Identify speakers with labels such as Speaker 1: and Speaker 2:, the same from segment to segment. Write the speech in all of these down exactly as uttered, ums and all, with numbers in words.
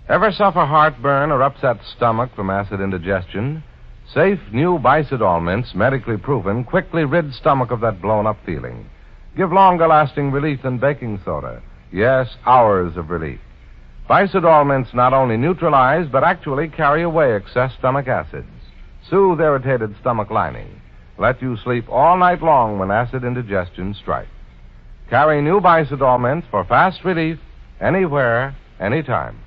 Speaker 1: Ever suffer heartburn or upset stomach from acid indigestion? Safe new Bicidol mints, medically proven, quickly rid stomach of that blown-up feeling. Give longer-lasting relief than baking soda. Yes, hours of relief. Bicidol mints not only neutralize, but actually carry away excess stomach acids. Soothe irritated stomach lining. Let you sleep all night long when acid indigestion strikes. Carry new Bicidol mints for fast relief, anywhere, anytime.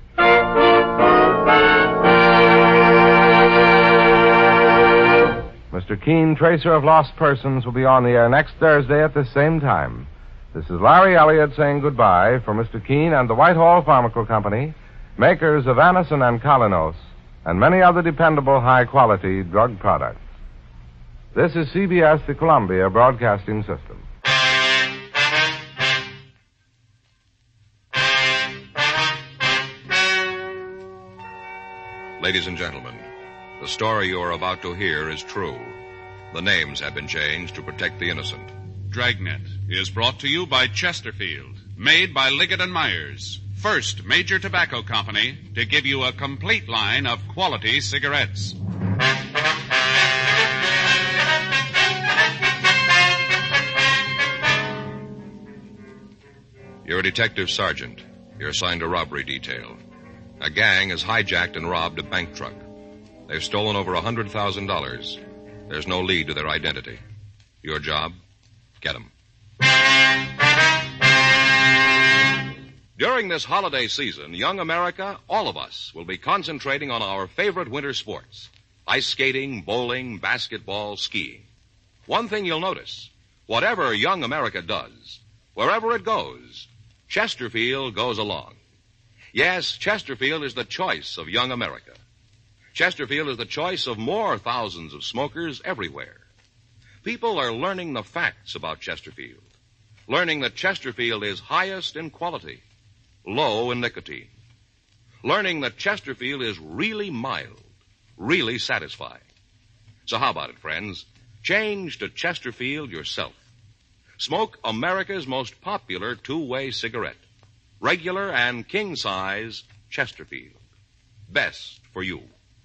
Speaker 1: Mister Keene, Tracer of Lost Persons, will be on the air next Thursday at the same time. This is Larry Elliott saying goodbye for Mister Keene and the Whitehall Pharmaceutical Company, makers of Anacin and Colinos, and many other dependable high-quality drug products. This is C B S, the Columbia Broadcasting System.
Speaker 2: Ladies and gentlemen, the story you are about to hear is true. The names have been changed to protect the innocent.
Speaker 3: Dragnet is brought to you by Chesterfield, made by Liggett and Myers, first major tobacco company to give you a complete line of quality cigarettes.
Speaker 2: You're a detective sergeant. You're assigned a robbery detail. A gang has hijacked and robbed a bank truck. They've stolen over one hundred thousand dollars. There's no lead to their identity. Your job? Get them. During this holiday season, young America, all of us, will be concentrating on our favorite winter sports. Ice skating, bowling, basketball, skiing. One thing you'll notice, whatever young America does, wherever it goes, Chesterfield goes along. Yes, Chesterfield is the choice of young America. Chesterfield is the choice of more thousands of smokers everywhere. People are learning the facts about Chesterfield, learning that Chesterfield is highest in quality, low in nicotine, learning that Chesterfield is really mild, really satisfying. So how about it, friends? Change to Chesterfield yourself. Smoke America's most popular two-way cigarette. Regular and king-size Chesterfield. Best for you.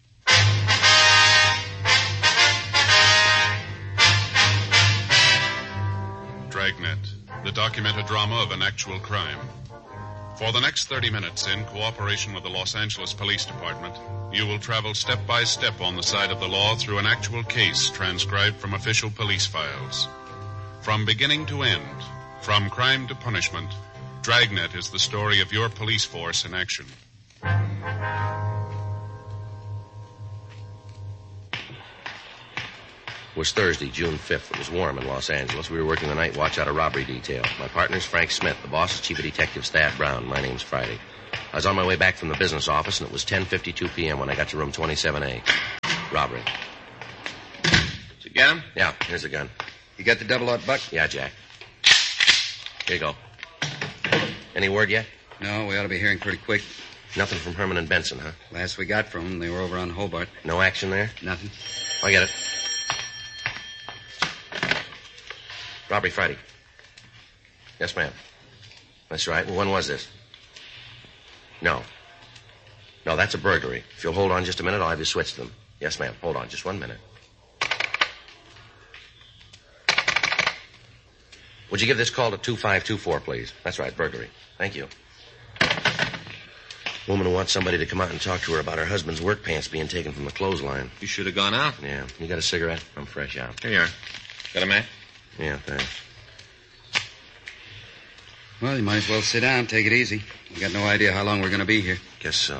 Speaker 3: Dragnet, the documented drama of an actual crime. For the next thirty minutes, in cooperation with the Los Angeles Police Department, you will travel step by step on the side of the law through an actual case transcribed from official police files. From beginning to end, from crime to punishment, Dragnet is the story of your police force in action.
Speaker 4: It was Thursday, June fifth. It was warm in Los Angeles. We were working the night watch out of robbery detail. My partner's Frank Smith. The boss is Chief of Detective Stab Brown. My name's Friday. I was on my way back from the business office, and it was ten fifty-two p.m. when I got to room twenty-seven A. Robbery.
Speaker 5: Did you get him?
Speaker 4: Yeah, here's the gun.
Speaker 5: You got the double-aught buck?
Speaker 4: Yeah, Jack. Here you go. Any word yet?
Speaker 5: No, we ought to be hearing pretty quick.
Speaker 4: Nothing from Herman and Benson, huh?
Speaker 5: Last we got from them, they were over on Hobart.
Speaker 4: No action there?
Speaker 5: Nothing.
Speaker 4: I get it. Robbery Friday. Yes, ma'am. That's right. Well, when was this? No. No, that's a burglary. If you'll hold on just a minute, I'll have you switch them. Yes, ma'am. Hold on just one minute. Would you give this call to two five two four, please? That's right, burglary. Thank you. Woman who wants somebody to come out and talk to her about her husband's work pants being taken from the clothesline.
Speaker 5: You should have gone out.
Speaker 4: Yeah. You got a cigarette? I'm fresh out.
Speaker 5: Here you are. Got a match?
Speaker 4: Yeah, thanks.
Speaker 5: Well, you might as well sit down. Take it easy. We got no idea how long we're going to be here.
Speaker 4: Guess so.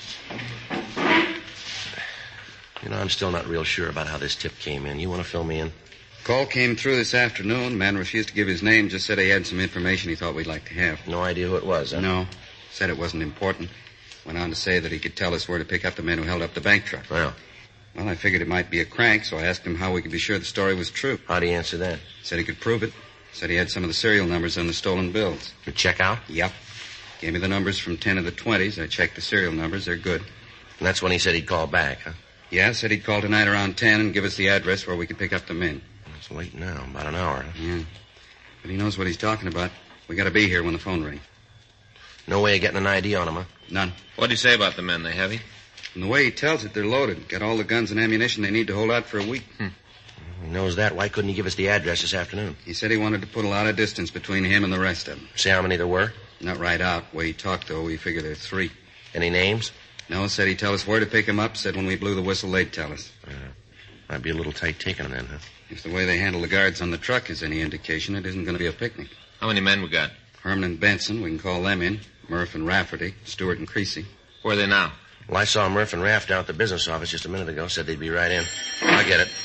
Speaker 4: You know, I'm still not real sure about how this tip came in. You want to fill me in?
Speaker 5: Call came through this afternoon. The man refused to give his name, just said he had some information he thought we'd like to have.
Speaker 4: No idea who it was, huh?
Speaker 5: No. Said it wasn't important. Went on to say that he could tell us where to pick up the men who held up the bank truck.
Speaker 4: Well?
Speaker 5: Well, I figured it might be a crank, so I asked him how we could be sure the story was true.
Speaker 4: How'd he answer that?
Speaker 5: Said he could prove it. Said he had some of the serial numbers on the stolen bills.
Speaker 4: You check out?
Speaker 5: Yep. Gave me the numbers from ten to the twenties. I checked the serial numbers. They're good.
Speaker 4: And that's when he said he'd call back, huh?
Speaker 5: Yeah, said he'd call tonight around ten and give us the address where we could pick up the men.
Speaker 4: It's late now, about an hour. Huh?
Speaker 5: Yeah. But he knows what he's talking about. We got to be here when the phone rings.
Speaker 4: No way of getting an I D on them, huh?
Speaker 5: None.
Speaker 6: What'd he say about the men? They heavy?
Speaker 5: From the way he tells it, they're loaded. Got all the guns and ammunition they need to hold out for a week.
Speaker 4: Hmm. He knows that. Why couldn't he give us the address this afternoon?
Speaker 5: He said he wanted to put a lot of distance between him and the rest of them.
Speaker 4: See how many there were?
Speaker 5: Not right out. The way he talked, though, we figure there are three.
Speaker 4: Any names?
Speaker 5: No, said he'd tell us where to pick him up. Said when we blew the whistle, they'd tell us.
Speaker 4: Uh, might be a little tight taking them then, huh?
Speaker 5: If the way they handle the guards on the truck is any indication, it isn't going to be a picnic.
Speaker 6: How many men we got?
Speaker 5: Herman and Benson, we can call them in. Murph and Rafferty, Stewart and Creasy.
Speaker 6: Where are they now?
Speaker 4: Well, I saw Murph and Raff down at the business office just a minute ago. Said they'd be right in. I'll get it.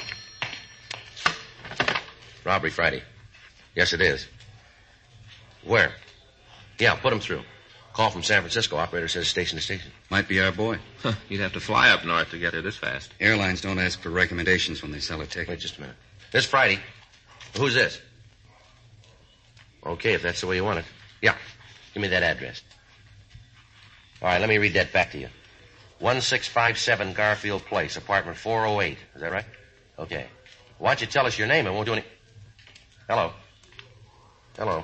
Speaker 4: Robbery Friday. Yes, it is. Where? Yeah, put him through. Call from San Francisco. Operator says station to station.
Speaker 5: Might be our boy.
Speaker 6: Huh, you'd have to fly up north to get here this fast.
Speaker 5: Airlines don't ask for recommendations when they sell a ticket.
Speaker 4: Wait just a minute. This Friday. Who's this? Okay, if that's the way you want it. Yeah. Give me that address. All right, let me read that back to you. one six five seven Garfield Place, apartment four oh eight. Is that right? Okay. Why don't you tell us your name and won't do any... Hello. Hello.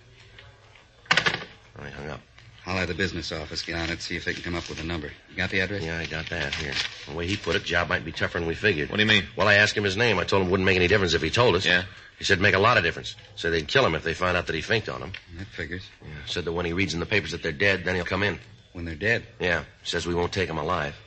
Speaker 4: Oh, he hung up.
Speaker 5: I'll have the business office get on it, see if they can come up with a number. You got the address?
Speaker 4: Yeah, I got that. Here. The way he put it, job might be tougher than we figured.
Speaker 6: What do you mean?
Speaker 4: Well, I asked him his name. I told him it wouldn't make any difference if he told us.
Speaker 6: Yeah?
Speaker 4: He said make a lot of difference. Said they'd kill him if they found out that he finked on them.
Speaker 5: That figures.
Speaker 4: Yeah. Said that when he reads in the papers that they're dead, then he'll come in.
Speaker 5: When they're dead?
Speaker 4: Yeah. Says we won't take him alive.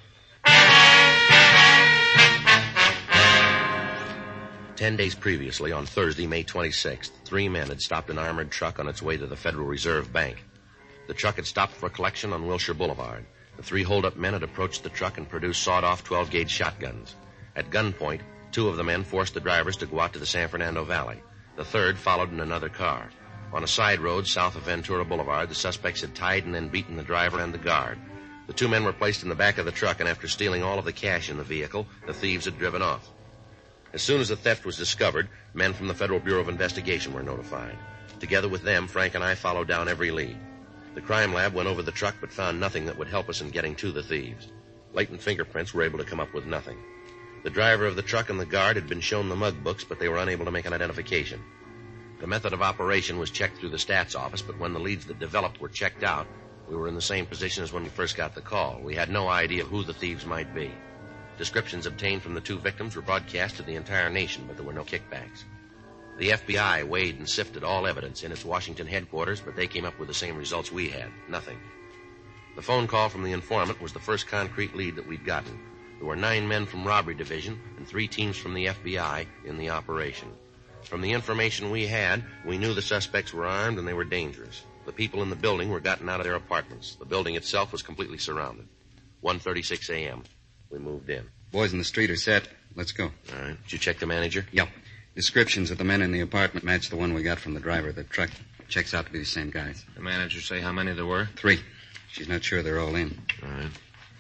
Speaker 4: Ten days previously, on Thursday, May twenty-sixth, three men had stopped an armored truck on its way to the Federal Reserve Bank. The truck had stopped for collection on Wilshire Boulevard. The three hold-up men had approached the truck and produced sawed-off twelve-gauge shotguns. At gunpoint, two of the men forced the drivers to go out to the San Fernando Valley. The third followed in another car. On a side road south of Ventura Boulevard, the suspects had tied and then beaten the driver and the guard. The two men were placed in the back of the truck, and after stealing all of the cash in the vehicle, the thieves had driven off. As soon as the theft was discovered, men from the Federal Bureau of Investigation were notified. Together with them, Frank and I followed down every lead. The crime lab went over the truck but found nothing that would help us in getting to the thieves. Latent fingerprints were able to come up with nothing. The driver of the truck and the guard had been shown the mug books, but they were unable to make an identification. The method of operation was checked through the stats office, but when the leads that developed were checked out, we were in the same position as when we first got the call. We had no idea who the thieves might be. Descriptions obtained from the two victims were broadcast to the entire nation, but there were no kickbacks. The F B I weighed and sifted all evidence in its Washington headquarters, but they came up with the same results we had. Nothing. The phone call from the informant was the first concrete lead that we'd gotten. There were nine men from Robbery Division and three teams from the F B I in the operation. From the information we had, we knew the suspects were armed and they were dangerous. The people in the building were gotten out of their apartments. The building itself was completely surrounded. one thirty-six a.m. We moved in.
Speaker 5: Boys in the street are set. Let's go.
Speaker 4: All right. Did you check the manager?
Speaker 5: Yep. Descriptions of the men in the apartment match the one we got from the driver of the truck. Checks out to be the same guys.
Speaker 6: The manager say how many there were?
Speaker 5: Three. She's not sure they're all in.
Speaker 4: All right.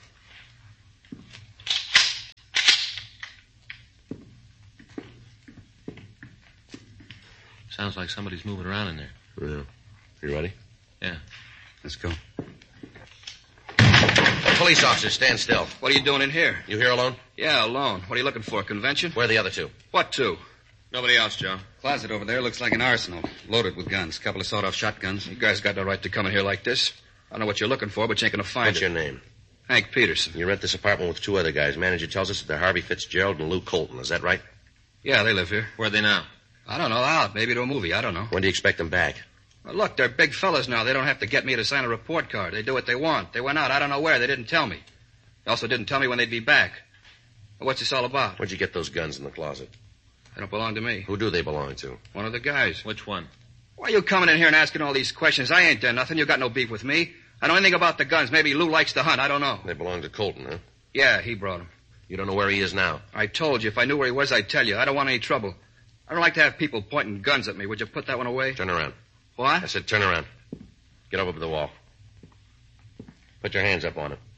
Speaker 6: Sounds like somebody's moving around in there.
Speaker 4: Yeah. You ready?
Speaker 6: Yeah.
Speaker 5: Let's go.
Speaker 4: Police officer, stand still.
Speaker 7: What are you doing in here?
Speaker 4: You here alone?
Speaker 7: Yeah, alone. What are you looking for, convention?
Speaker 4: Where are the other two?
Speaker 7: What two?
Speaker 6: Nobody else, Joe.
Speaker 5: Closet over there looks like an arsenal. Loaded with guns. Couple of sawed-off shotguns.
Speaker 7: You guys got no right to come in here like this. I don't know what you're looking for, but you ain't gonna find
Speaker 4: What's
Speaker 7: it.
Speaker 4: your name?
Speaker 7: Hank Peterson.
Speaker 4: You rent this apartment with two other guys. Manager tells us that they're Harvey Fitzgerald and Lou Colton. Is that right?
Speaker 7: Yeah, they live here.
Speaker 6: Where are they now?
Speaker 7: I don't know. Out. Maybe to a movie. I don't know.
Speaker 4: When do you expect them back?
Speaker 7: Well, look, they're big fellas now. They don't have to get me to sign a report card. They do what they want. They went out. I don't know where. They didn't tell me. They also didn't tell me when they'd be back. Well, what's this all about?
Speaker 4: Where'd you get those guns in the closet?
Speaker 7: They don't belong to me.
Speaker 4: Who do they belong to?
Speaker 7: One of the guys.
Speaker 6: Which one?
Speaker 7: Why are you coming in here and asking all these questions? I ain't done nothing. You got no beef with me. I don't know anything about the guns. Maybe Lou likes to hunt. I don't know.
Speaker 4: They belong to Colton, huh?
Speaker 7: Yeah, he brought them.
Speaker 4: You don't know where he is now?
Speaker 7: I told you. If I knew where he was, I'd tell you. I don't want any trouble. I don't like to have people pointing guns at me. Would you put that one away?
Speaker 4: Turn around.
Speaker 7: What?
Speaker 4: I said turn around. Get over to the wall. Put your hands up on it.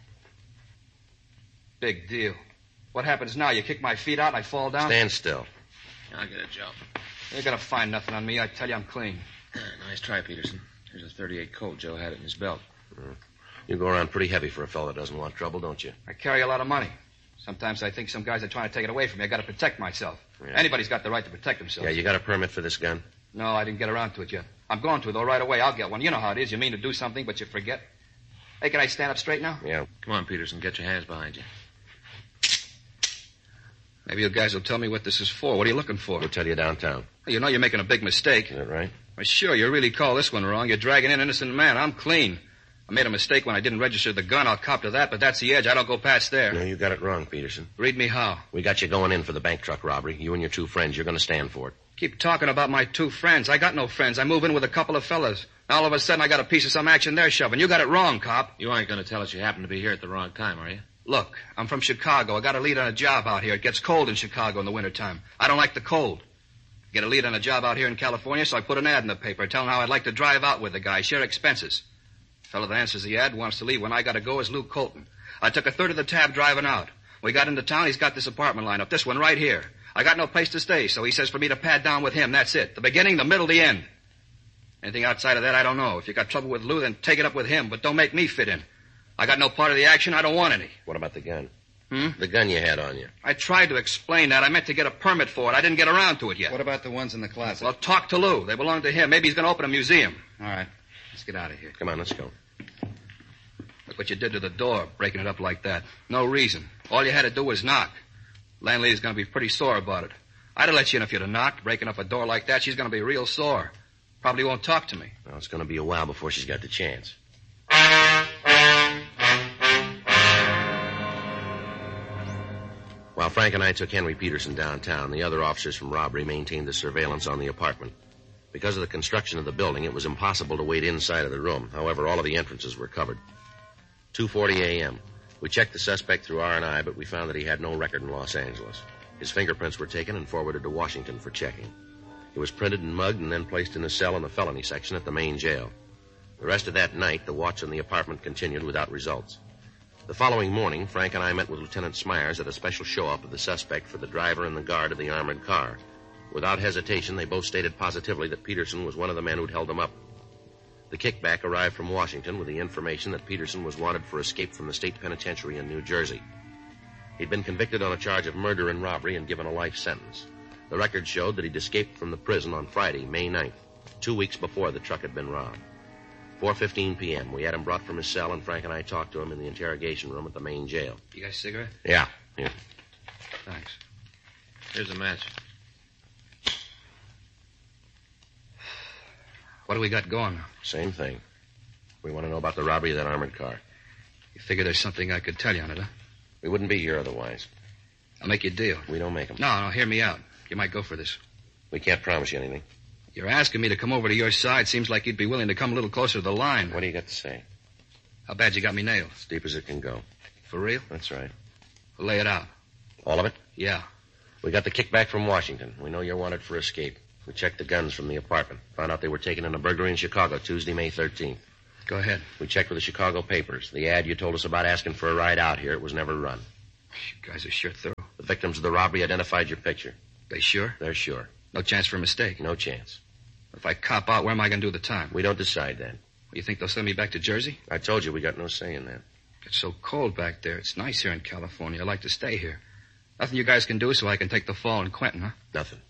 Speaker 7: Big deal. What happens now? You kick my feet out and I fall down?
Speaker 4: Stand still.
Speaker 6: I'll get it, Joe.
Speaker 7: You ain't gonna find nothing on me. I tell you, I'm clean.
Speaker 6: Nice try, Peterson. Here's a thirty-eight Colt. Joe had it in his belt.
Speaker 4: Mm. You go around pretty heavy for a fellow that doesn't want trouble, don't you?
Speaker 7: I carry a lot of money. Sometimes I think some guys are trying to take it away from me. I gotta protect myself.
Speaker 4: Yeah.
Speaker 7: Anybody's got the right to protect themselves.
Speaker 4: Yeah, you got a permit for this gun?
Speaker 7: No, I didn't get around to it yet. I'm going to, though, right away. I'll get one. You know how it is. You mean to do something, but you forget. Hey, can I stand up straight now?
Speaker 4: Yeah.
Speaker 6: Come on, Peterson. Get your hands behind you.
Speaker 7: Maybe you guys will tell me what this is for. What are you looking for?
Speaker 4: We'll tell you downtown.
Speaker 7: You know you're making a big mistake.
Speaker 4: Is that right?
Speaker 7: Well, sure, you really call this one wrong. You're dragging in an innocent man. I'm clean. I made a mistake when I didn't register the gun. I'll cop to that, but that's the edge. I don't go past there.
Speaker 4: No, you got it wrong, Peterson.
Speaker 7: Read me how.
Speaker 4: We got you going in for the bank truck robbery. You and your two friends, you're going to stand for it.
Speaker 7: Keep talking about my two friends. I got no friends. I move in with a couple of fellas. Now, all of a sudden, I got a piece of some action they're shoving. You got it wrong, cop.
Speaker 6: You aren't going to tell us you happen to be here at the wrong time, are you?
Speaker 7: Look, I'm from Chicago. I got a lead on a job out here. It gets cold in Chicago in the wintertime. I don't like the cold. Get a lead on a job out here in California, so I put an ad in the paper telling how I'd like to drive out with the guy, share expenses. The fellow that answers the ad wants to leave when I got to go is Luke Colton. I took a third of the tab driving out. We got into town. He's got this apartment lined up, this one right here. I got no place to stay, so he says for me to pad down with him. That's it. The beginning, the middle, the end. Anything outside of that, I don't know. If you got trouble with Lou, then take it up with him, but don't make me fit in. I got no part of the action. I don't want any.
Speaker 4: What about the gun?
Speaker 7: Hmm?
Speaker 4: The gun you had on you.
Speaker 7: I tried to explain that. I meant to get a permit for it. I didn't get around to it yet.
Speaker 5: What about the ones in the closet?
Speaker 7: Well, talk to Lou. They belong to him. Maybe he's going to open a museum.
Speaker 5: All right. Let's get out of here.
Speaker 4: Come on, let's go.
Speaker 7: Look what you did to the door, breaking it up like that. No reason. All you had to do was knock. Landlady's going to be pretty sore about it. I'd have let you in if you'd have knocked. Breaking up a door like that, she's going to be real sore. Probably won't talk to me.
Speaker 4: Well, it's going to be a while before she's got the chance. While Frank and I took Henry Peterson downtown, the other officers from robbery maintained the surveillance on the apartment. Because of the construction of the building, it was impossible to wait inside of the room. However, all of the entrances were covered. two forty a.m. We checked the suspect through R and I, but we found that he had no record in Los Angeles. His fingerprints were taken and forwarded to Washington for checking. He was printed and mugged and then placed in a cell in the felony section at the main jail. The rest of that night, the watch on the apartment continued without results. The following morning, Frank and I met with Lieutenant Smyers at a special show-up of the suspect for the driver and the guard of the armored car. Without hesitation, they both stated positively that Peterson was one of the men who'd held them up. The kickback arrived from Washington with the information that Peterson was wanted for escape from the state penitentiary in New Jersey. He'd been convicted on a charge of murder and robbery and given a life sentence. The record showed that he'd escaped from the prison on Friday, May ninth, two weeks before the truck had been robbed. four fifteen p.m. We had him brought from his cell, and Frank and I talked to him in the interrogation room at the main jail.
Speaker 7: You got a cigarette?
Speaker 4: Yeah. Here.
Speaker 7: Thanks.
Speaker 6: Here's a match.
Speaker 7: What do we got going now?
Speaker 4: Same thing. We want to know about the robbery of that armored car.
Speaker 7: You figure there's something I could tell you on it, huh?
Speaker 4: We wouldn't be here otherwise.
Speaker 7: I'll make you a deal.
Speaker 4: We don't make them.
Speaker 7: No, no, hear me out. You might go for this.
Speaker 4: We can't promise you anything.
Speaker 7: You're asking me to come over to your side. Seems like you'd be willing to come a little closer to the line.
Speaker 4: What do you got to say?
Speaker 7: How bad you got me nailed?
Speaker 4: As deep as it can go.
Speaker 7: For real?
Speaker 4: That's right.
Speaker 7: Well, lay it out.
Speaker 4: All of it?
Speaker 7: Yeah.
Speaker 4: We got the kickback from Washington. We know you're wanted for escape. We checked the guns from the apartment. Found out they were taken in a burglary in Chicago Tuesday, May thirteenth.
Speaker 7: Go ahead.
Speaker 4: We checked with the Chicago papers. The ad you told us about asking for a ride out here, it was never run.
Speaker 7: You guys are sure thorough.
Speaker 4: The victims of the robbery identified your picture.
Speaker 7: They sure?
Speaker 4: They're sure.
Speaker 7: No chance for a mistake.
Speaker 4: No chance.
Speaker 7: If I cop out, where am I going to do the time?
Speaker 4: We don't decide that.
Speaker 7: You think they'll send me back to Jersey?
Speaker 4: I told you we got no say in that.
Speaker 7: It's so cold back there. It's nice here in California. I like to stay here. Nothing you guys can do so I can take the fall in Quentin, huh?
Speaker 4: Nothing.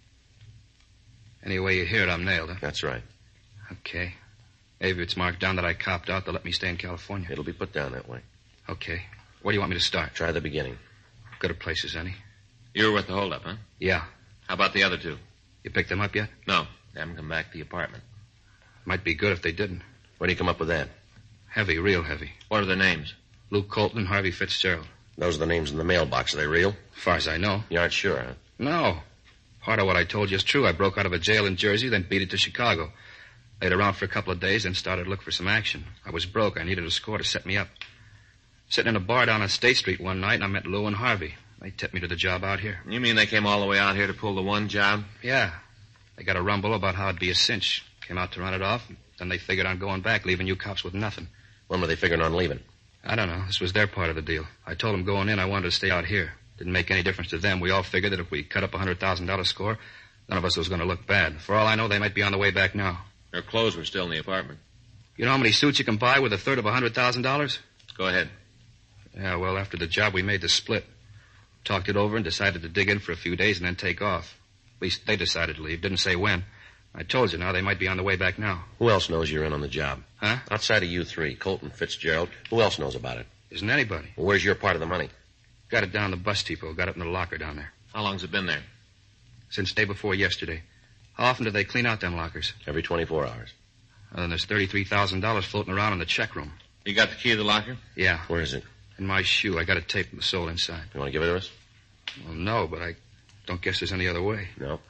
Speaker 7: Anyway you hear it, I'm nailed, huh?
Speaker 4: That's right.
Speaker 7: Okay. Maybe it's marked down that I copped out. They'll let me stay in California.
Speaker 4: It'll be put down that way.
Speaker 7: Okay. Where do you want me to start?
Speaker 4: Try the beginning.
Speaker 7: Good a place as any.
Speaker 6: You were with the holdup, huh?
Speaker 7: Yeah.
Speaker 6: How about the other two?
Speaker 7: You picked them up yet?
Speaker 6: No. They haven't come back to the apartment.
Speaker 7: Might be good if they didn't.
Speaker 4: Where do you come up with that?
Speaker 7: Heavy, real heavy.
Speaker 6: What are their names?
Speaker 7: Luke Colton and Harvey Fitzgerald.
Speaker 4: Those are the names in the mailbox. Are they real?
Speaker 7: As far as I know.
Speaker 4: You aren't sure, huh?
Speaker 7: No. Part of what I told you is true. I broke out of a jail in Jersey, then beat it to Chicago. Laid around for a couple of days, then started to look for some action. I was broke. I needed a score to set me up. Sitting in a bar down on State Street one night, and I met Lou and Harvey. They tipped me to the job out here.
Speaker 6: You mean they came all the way out here to pull the one job?
Speaker 7: Yeah. They got a rumble about how it'd be a cinch. Came out to run it off, then they figured on going back, leaving you cops with nothing.
Speaker 4: When were they figuring on leaving?
Speaker 7: I don't know. This was their part of the deal. I told them going in I wanted to stay out here. Didn't make any difference to them. We all figured that if we cut up a one hundred thousand dollars score, none of us was going to look bad. For all I know, they might be on the way back now.
Speaker 6: Their clothes were still in the apartment.
Speaker 7: You know how many suits you can buy with a third of a one hundred thousand dollars?
Speaker 6: Go ahead.
Speaker 7: Yeah, well, after the job, we made the split. Talked it over and decided to dig in for a few days and then take off. At least they decided to leave. Didn't say when. I told you now, they might be on the way back now.
Speaker 4: Who else knows you're in on the job?
Speaker 7: Huh?
Speaker 4: Outside of you three, Colton, Fitzgerald, who else knows about it?
Speaker 7: Isn't anybody.
Speaker 4: Well, where's your part of the money?
Speaker 7: Got it down in the bus depot. Got it in the locker down there.
Speaker 6: How long's it been there?
Speaker 7: Since day before yesterday. How often do they clean out them lockers?
Speaker 4: Every twenty-four hours.
Speaker 7: Well, then there's thirty-three thousand dollars floating around in the check room.
Speaker 6: You got the key to the locker?
Speaker 7: Yeah.
Speaker 4: Where is it?
Speaker 7: In my shoe. I got it taped with the sole inside.
Speaker 4: You want to give it to us?
Speaker 7: Well, no, but I don't guess there's any other way.
Speaker 4: No.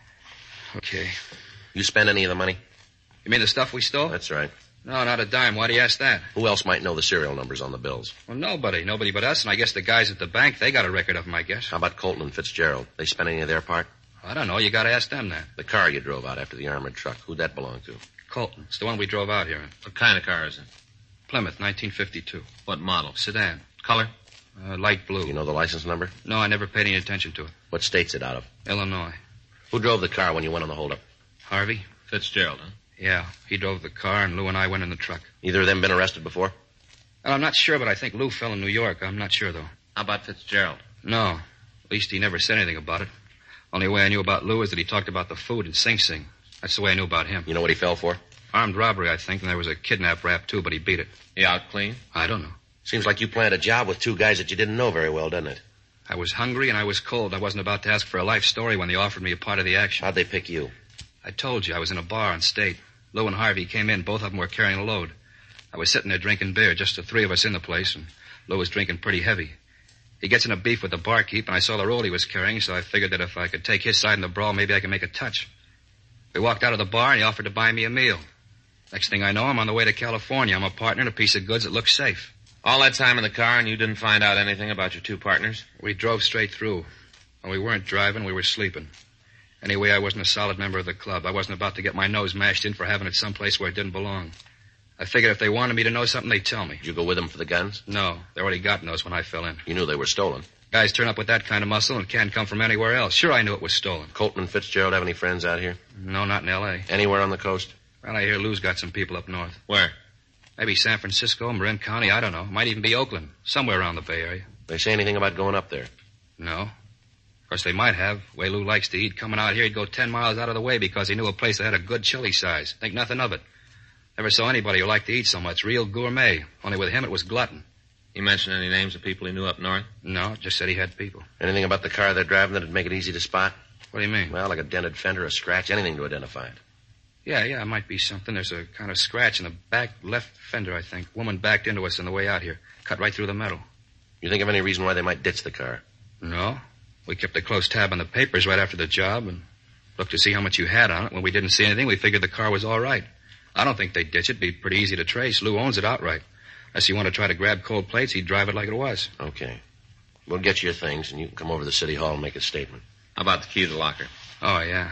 Speaker 7: Okay.
Speaker 4: You spend any of the money?
Speaker 7: You mean the stuff we stole?
Speaker 4: That's right.
Speaker 7: No, not a dime. Why do you ask that?
Speaker 4: Who else might know the serial numbers on the bills?
Speaker 7: Well, nobody. Nobody but us, and I guess the guys at the bank, they got a record of them, I guess.
Speaker 4: How about Colton and Fitzgerald? They spend any of their part?
Speaker 7: I don't know. You got to ask them that.
Speaker 4: The car you drove out after the armored truck, who'd that belong to?
Speaker 7: Colton. It's the one we drove out here in.
Speaker 6: What kind of car is it?
Speaker 7: Plymouth, nineteen fifty-two.
Speaker 6: What model?
Speaker 7: Sedan.
Speaker 6: Color?
Speaker 7: Uh, light blue.
Speaker 4: You know the license number?
Speaker 7: No, I never paid any attention to it.
Speaker 4: What state's it out of?
Speaker 7: Illinois.
Speaker 4: Who drove the car when you went on the holdup?
Speaker 7: Harvey?
Speaker 6: Fitzgerald, huh?
Speaker 7: Yeah, he drove the car, and Lou and I went in the truck.
Speaker 4: Either of them been arrested before?
Speaker 7: Well, I'm not sure, but I think Lou fell in New York. I'm not sure, though.
Speaker 6: How about Fitzgerald?
Speaker 7: No. At least he never said anything about it. Only way I knew about Lou is that he talked about the food in Sing Sing. That's the way I knew about him.
Speaker 4: You know what he fell for?
Speaker 7: Armed robbery, I think, and there was a kidnap rap, too, but he beat it.
Speaker 6: He out clean?
Speaker 7: I don't know.
Speaker 4: Seems like you planned a job with two guys that you didn't know very well, doesn't it?
Speaker 7: I was hungry and I was cold. I wasn't about to ask for a life story when they offered me a part of the action.
Speaker 4: How'd they pick you?
Speaker 7: I told you, I was in a bar on State. Lou and Harvey came in. Both of them were carrying a load. I was sitting there drinking beer, just the three of us in the place, and Lou was drinking pretty heavy. He gets in a beef with the barkeep, and I saw the roll he was carrying, so I figured that if I could take his side in the brawl, maybe I could make a touch. We walked out of the bar, and he offered to buy me a meal. Next thing I know, I'm on the way to California. I'm a partner in a piece of goods that looks safe.
Speaker 6: All that time in the car, and you didn't find out anything about your two partners?
Speaker 7: We drove straight through. When we weren't driving, we were sleeping. Anyway, I wasn't a solid member of the club. I wasn't about to get my nose mashed in for having it someplace where it didn't belong. I figured if they wanted me to know something, they'd tell me.
Speaker 4: Did you go with them for the guns?
Speaker 7: No, they already got those when I fell in.
Speaker 4: You knew they were stolen.
Speaker 7: Guys turn up with that kind of muscle and can't come from anywhere else. Sure, I knew it was stolen.
Speaker 4: Colton and Fitzgerald have any friends out here?
Speaker 7: No, not in L A
Speaker 4: Anywhere on the coast?
Speaker 7: Well, I hear Lou's got some people up north.
Speaker 6: Where?
Speaker 7: Maybe San Francisco, Marin County, I don't know. Might even be Oakland. Somewhere around the Bay Area.
Speaker 4: They say anything about going up there?
Speaker 7: No. Of course, they might have. The way Lou likes to eat, coming out here, he'd go ten miles out of the way because he knew a place that had a good chili size. Think nothing of it. Never saw anybody who liked to eat so much. Real gourmet. Only with him, it was glutton.
Speaker 6: He mentioned any names of people he knew up north?
Speaker 7: No, just said he had people.
Speaker 4: Anything about the car they're driving that'd make it easy to spot?
Speaker 7: What do you mean?
Speaker 4: Well, like a dented fender, a scratch, anything to identify it.
Speaker 7: Yeah, yeah, it might be something. There's a kind of scratch in the back left fender, I think. Woman backed into us on the way out here. Cut right through the metal.
Speaker 4: You think of any reason why they might ditch the car?
Speaker 7: No. We kept a close tab on the papers right after the job and looked to see how much you had on it. When we didn't see anything, we figured the car was all right. I don't think they'd ditch it. It'd be pretty easy to trace. Lou owns it outright. Unless you want to try to grab cold plates, he'd drive it like it was.
Speaker 4: Okay. We'll get you your things, and you can come over to the city hall and make a statement.
Speaker 6: How about the key to the locker?
Speaker 7: Oh, yeah.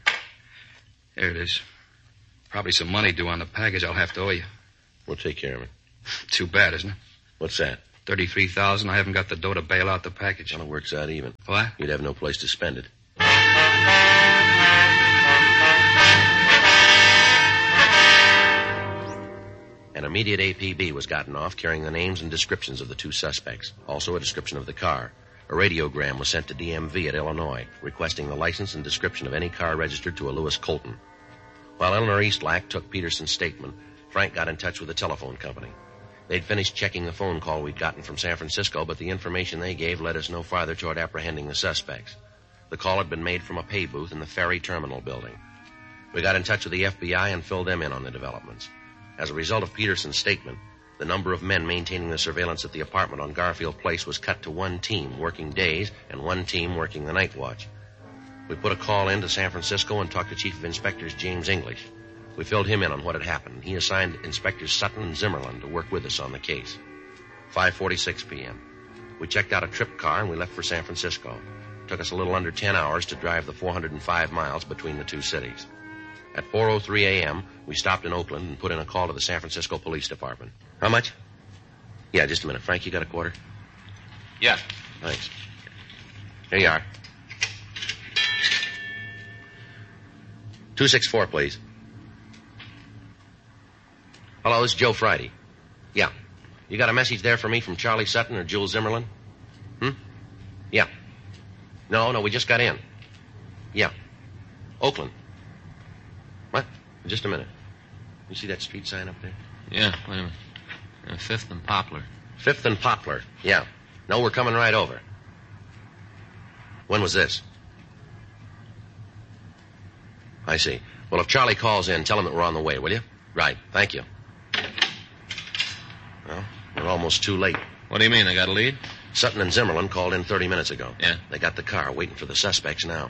Speaker 7: Here it is. Probably some money due on the package I'll have to owe you.
Speaker 4: We'll take care of it.
Speaker 7: Too bad, isn't it?
Speaker 4: What's that?
Speaker 7: Thirty-three thousand. I haven't got the dough to bail out the package.
Speaker 4: Well, it works out even.
Speaker 7: What?
Speaker 4: You'd have no place to spend it. An immediate A P B was gotten off carrying the names and descriptions of the two suspects. Also a description of the car. A radiogram was sent to D M V at Illinois, requesting the license and description of any car registered to a Lewis Colton. While Eleanor Eastlack took Peterson's statement, Frank got in touch with the telephone company. They'd finished checking the phone call we'd gotten from San Francisco, but the information they gave led us no farther toward apprehending the suspects. The call had been made from a pay booth in the ferry terminal building. We got in touch with the F B I and filled them in on the developments. As a result of Peterson's statement, the number of men maintaining the surveillance at the apartment on Garfield Place was cut to one team working days and one team working the night watch. We put a call in to San Francisco and talked to Chief of Inspectors James English. We filled him in on what had happened. He assigned Inspectors Sutton and Zimmerlin to work with us on the case. five forty-six p.m. We checked out a trip car and we left for San Francisco. It took us a little under ten hours to drive the four hundred five miles between the two cities. At four oh three a.m., we stopped in Oakland and put in a call to the San Francisco Police Department. How much? Yeah, just a minute. Frank, you got a quarter?
Speaker 6: Yeah.
Speaker 4: Thanks. Here you are. two six four, please. Hello, this is Joe Friday. Yeah. You got a message there for me from Charlie Sutton or Jules Zimmerlin? Hmm? Yeah. No, no, we just got in. Yeah. Oakland. Just a minute. You see that street sign up there?
Speaker 6: Yeah, wait a minute. Uh, Fifth and Poplar.
Speaker 4: Fifth and Poplar. Yeah. No, we're coming right over. When was this? I see. Well, if Charlie calls in, tell him that we're on the way, will you? Right. Thank you. Well, we're almost too late.
Speaker 6: What do you mean? They got a lead?
Speaker 4: Sutton and Zimmerlin called in thirty minutes ago.
Speaker 6: Yeah.
Speaker 4: They got the car waiting for the suspects now.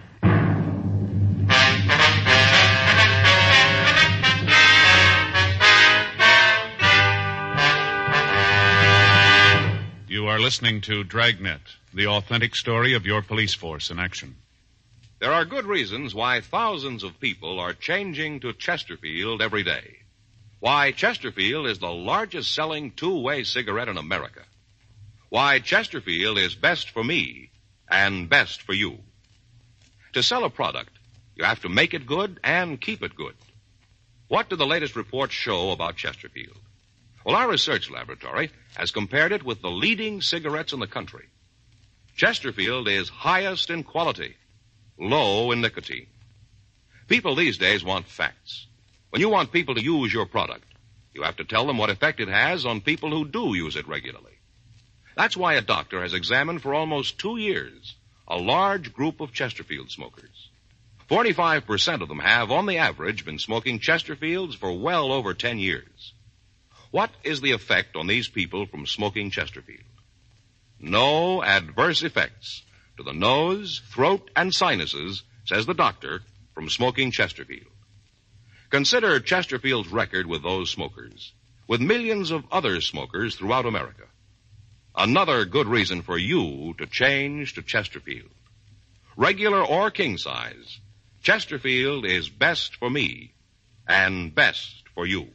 Speaker 3: You are listening to Dragnet, the authentic story of your police force in action.
Speaker 2: There are good reasons why thousands of people are changing to Chesterfield every day. Why Chesterfield is the largest selling two-way cigarette in America. Why Chesterfield is best for me and best for you. To sell a product, you have to make it good and keep it good. What do the latest reports show about Chesterfield? Well, our research laboratory has compared it with the leading cigarettes in the country. Chesterfield is highest in quality, low in nicotine. People these days want facts. When you want people to use your product, you have to tell them what effect it has on people who do use it regularly. That's why a doctor has examined for almost two years a large group of Chesterfield smokers. forty-five percent of them have, on the average, been smoking Chesterfields for well over ten years. What is the effect on these people from smoking Chesterfield? No adverse effects to the nose, throat, and sinuses, says the doctor, from smoking Chesterfield. Consider Chesterfield's record with those smokers, with millions of other smokers throughout America. Another good reason for you to change to Chesterfield. Regular or king size, Chesterfield is best for me and best for you.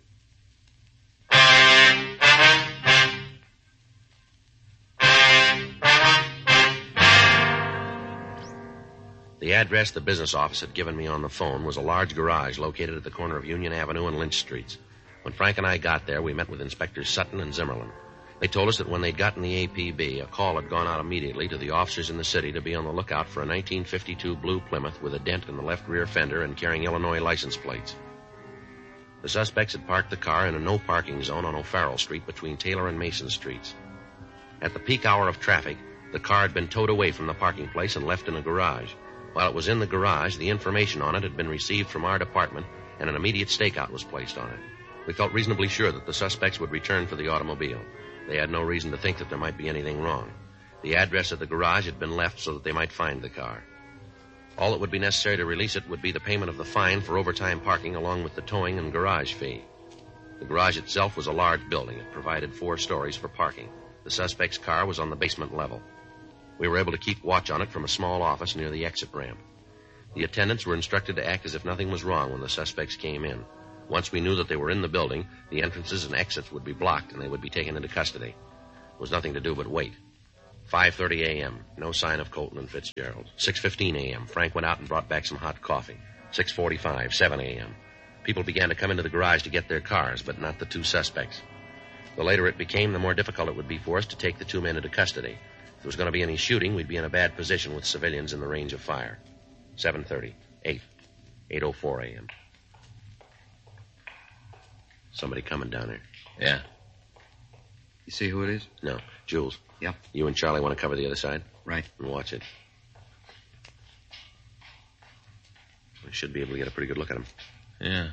Speaker 4: The address the business office had given me on the phone was a large garage located at the corner of Union Avenue and Lynch Streets. When Frank and I got there, we met with Inspectors Sutton and Zimmerlin. They told us that when they'd gotten the A P B, a call had gone out immediately to the officers in the city to be on the lookout for a nineteen fifty-two blue Plymouth with a dent in the left rear fender and carrying Illinois license plates. The suspects had parked the car in a no-parking zone on O'Farrell Street between Taylor and Mason Streets. At the peak hour of traffic, the car had been towed away from the parking place and left in a garage. While it was in the garage, the information on it had been received from our department, and an immediate stakeout was placed on it. We felt reasonably sure that the suspects would return for the automobile. They had no reason to think that there might be anything wrong. The address of the garage had been left so that they might find the car. All that would be necessary to release it would be the payment of the fine for overtime parking along with the towing and garage fee. The garage itself was a large building. It provided four stories for parking. The suspect's car was on the basement level. We were able to keep watch on it from a small office near the exit ramp. The attendants were instructed to act as if nothing was wrong when the suspects came in. Once we knew that they were in the building, the entrances and exits would be blocked and they would be taken into custody. There was nothing to do but wait. five thirty a.m., no sign of Colton and Fitzgerald. six fifteen a.m., Frank went out and brought back some hot coffee. six forty-five, seven a.m. People began to come into the garage to get their cars, but not the two suspects. The later it became, the more difficult it would be for us to take the two men into custody. If there was going to be any shooting, we'd be in a bad position with civilians in the range of fire. seven thirty, eight, eight oh four a.m. Somebody coming down there.
Speaker 6: Yeah.
Speaker 5: You see who it is?
Speaker 4: No. Jules.
Speaker 5: Yep.
Speaker 4: You and Charlie want to cover the other side?
Speaker 5: Right.
Speaker 4: And watch it. We should be able to get a pretty good look at him.
Speaker 6: Yeah.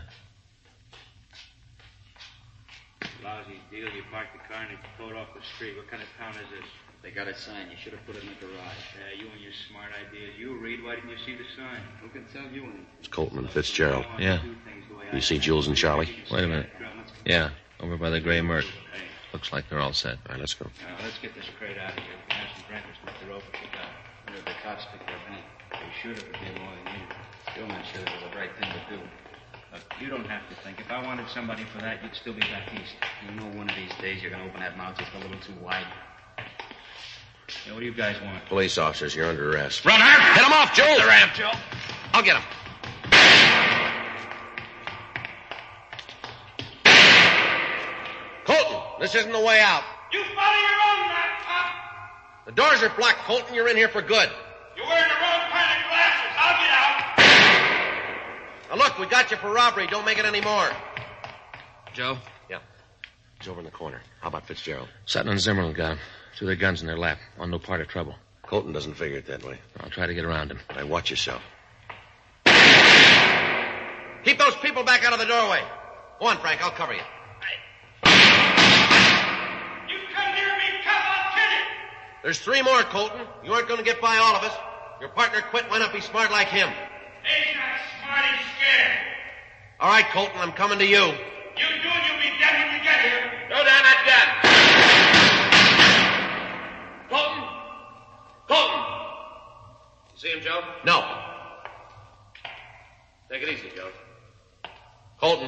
Speaker 8: Lousy deal. You parked the car and it's towed off the street. What kind of town is this?
Speaker 5: They got a sign. You should have put it in the garage.
Speaker 8: Yeah, you and your smart ideas. You read. Why didn't you see the sign?
Speaker 5: Who can tell you anything?
Speaker 4: It's Colton and Fitzgerald.
Speaker 6: Yeah.
Speaker 4: You see Jules and Charlie?
Speaker 6: Wait a minute. Yeah, over by the gray Merc. Looks like they're all set.
Speaker 4: All right, let's go.
Speaker 8: Now, let's get this crate out of here. We can have some breakfast with the rope if we got.
Speaker 5: Wonder if the cops picked up any.
Speaker 8: They should have been more than you.
Speaker 5: Still not sure it was the right thing to do.
Speaker 8: Look, you don't have to think. If I wanted somebody for that, you'd still be back east.
Speaker 5: You know one of these days you're going to open that mouth just a little too wide.
Speaker 8: Yeah, what do you guys want?
Speaker 4: Police officers, you're under arrest.
Speaker 7: Run, Art!
Speaker 4: Hit him off, Jules!
Speaker 7: The ramp, Joe.
Speaker 4: I'll get him. Colton, this isn't the way out.
Speaker 8: You follow your own map, Pop.
Speaker 4: The doors are blocked, Colton. You're in here for good.
Speaker 8: You're wearing the wrong kind of glasses. I'll get out.
Speaker 4: Now, look, we got you for robbery. Don't make it any more.
Speaker 7: Joe?
Speaker 4: Yeah. He's over in the corner. How about Fitzgerald?
Speaker 6: Sutton and Zimmerman got him. Two of their guns in their lap. On no part of trouble.
Speaker 4: Colton doesn't figure it that way.
Speaker 6: I'll try to get around him.
Speaker 4: All right, watch yourself. Keep those people back out of the doorway. Go on, Frank. I'll cover you.
Speaker 8: You come near me, cop, I'll kill you.
Speaker 4: There's three more, Colton. You aren't going to get by all of us. Your partner quit. Why not be smart like him?
Speaker 8: He's not smart, he's scared.
Speaker 4: All right, Colton, I'm coming to you.
Speaker 8: You do and you'll be dead when you get here.
Speaker 4: Throw down that gun. Colton! Colton! You see him, Joe? No. Take it easy, Joe. Colton.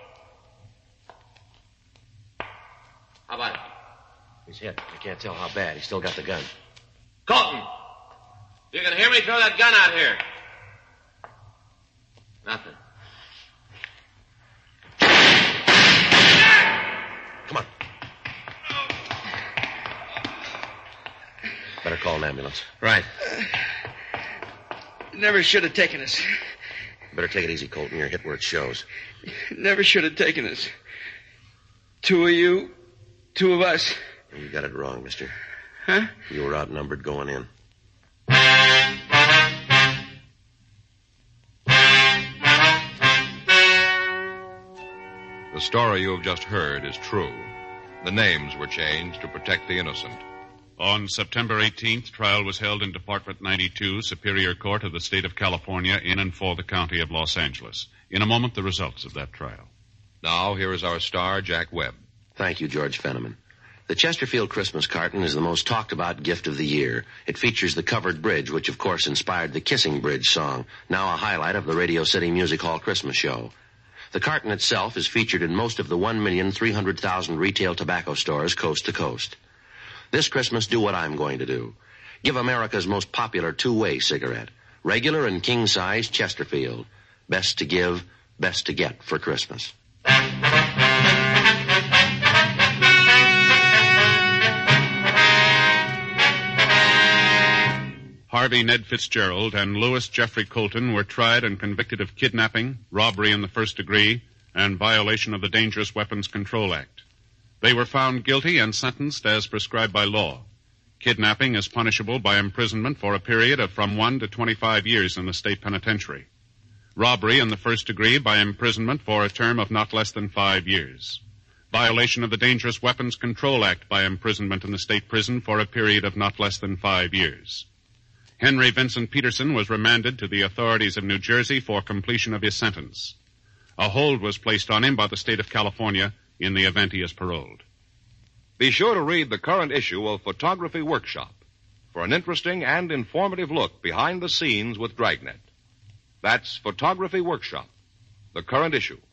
Speaker 4: How about it? He's hit. I can't tell how bad. He's still got the gun. Colton! You can hear me? Throw that gun out here. Nothing. Come on. Better call an ambulance.
Speaker 6: Right.
Speaker 9: Never should have taken us.
Speaker 4: Better take it easy, Colton. You're hit where it shows.
Speaker 9: Never should have taken us. Two of you, two of us.
Speaker 4: You got it wrong, mister.
Speaker 9: Huh?
Speaker 4: You were outnumbered going in.
Speaker 2: The story you have just heard is true. The names were changed to protect the innocent.
Speaker 3: On September eighteenth, trial was held in Department ninety-two, Superior Court of the State of California, in and for the County of Los Angeles. In a moment, the results of that trial.
Speaker 2: Now, here is our star, Jack Webb.
Speaker 4: Thank you, George Fenneman. The Chesterfield Christmas carton is the most talked-about gift of the year. It features the covered bridge, which, of course, inspired the Kissing Bridge song, now a highlight of the Radio City Music Hall Christmas show. The carton itself is featured in most of the one million three hundred thousand retail tobacco stores coast to coast. This Christmas, do what I'm going to do. Give America's most popular two-way cigarette. Regular and king-size Chesterfield. Best to give, best to get for Christmas.
Speaker 3: Harvey Ned Fitzgerald and Louis Jeffrey Colton were tried and convicted of kidnapping, robbery in the first degree, and violation of the Dangerous Weapons Control Act. They were found guilty and sentenced as prescribed by law. Kidnapping is punishable by imprisonment for a period of from one to twenty-five years in the state penitentiary. Robbery in the first degree by imprisonment for a term of not less than five years. Violation of the Dangerous Weapons Control Act by imprisonment in the state prison for a period of not less than five years. Henry Vincent Peterson was remanded to the authorities of New Jersey for completion of his sentence. A hold was placed on him by the state of California in the event he is paroled.
Speaker 2: Be sure to read the current issue of Photography Workshop for an interesting and informative look behind the scenes with Dragnet. That's Photography Workshop, the current issue.